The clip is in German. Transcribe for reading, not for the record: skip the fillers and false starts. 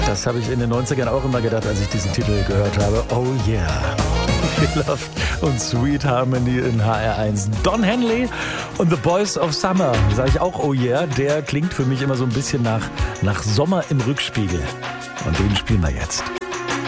Das habe ich in den 90ern auch immer gedacht, als ich diesen Titel gehört habe. Oh yeah. Beloved und Sweet Harmony in HR1. Don Henley und The Boys of Summer. Sage ich auch oh yeah. Der klingt für mich immer so ein bisschen nach Sommer im Rückspiegel. Und den spielen wir jetzt.